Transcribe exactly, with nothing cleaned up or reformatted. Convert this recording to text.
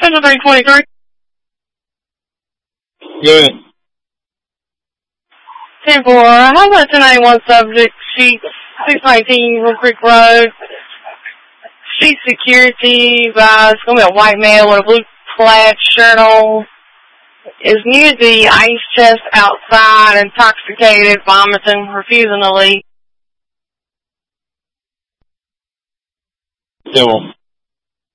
Central three twenty-three. Go ahead. ten four, how about ten ninety-one subject, sheet six nineteen, Mill Creek Road. Sheet security, uh, it's going to be a white male with a blue plaid shirt on. Is near the ice chest outside, intoxicated, vomiting, refusing to leave. Devil.